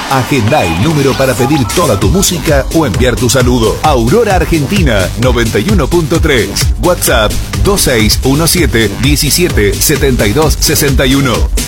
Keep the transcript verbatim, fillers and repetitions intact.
Agenda el número para pedir toda tu música o enviar tu saludo. Aurora Argentina noventa y uno punto tres. WhatsApp dos seis uno siete, diecisiete, setenta y dos, sesenta y uno.